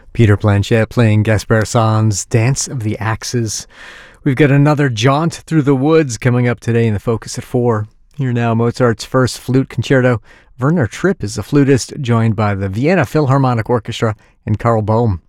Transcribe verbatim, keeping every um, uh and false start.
Peter Blanchett playing Gaspard Sand's Dance of the Axes. We've got another jaunt through the woods coming up today in the Focus at four. Here now, Mozart's first flute concerto. Werner Tripp is the flutist, joined by the Vienna Philharmonic Orchestra and Carl Bohm